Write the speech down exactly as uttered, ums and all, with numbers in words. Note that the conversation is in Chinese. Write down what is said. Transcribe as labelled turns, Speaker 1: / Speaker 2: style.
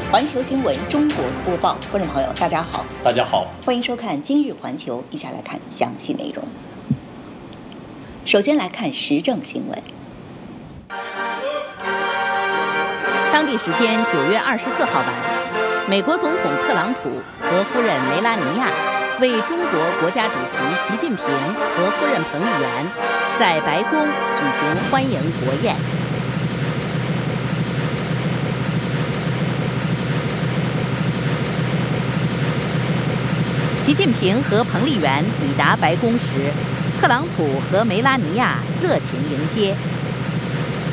Speaker 1: 环球新闻中国播报，观众朋友大家好，
Speaker 2: 大家好，
Speaker 1: 欢迎收看今日环球，一起来看详细内容。首先来看时政新闻。当地时间九月二十四号晚，美国总统特朗普和夫人梅拉尼亚为中国国家主席习近平和夫人彭丽媛在白宫举行欢迎国宴。习近平和彭丽媛抵达白宫时，特朗普和梅拉尼亚热情迎接，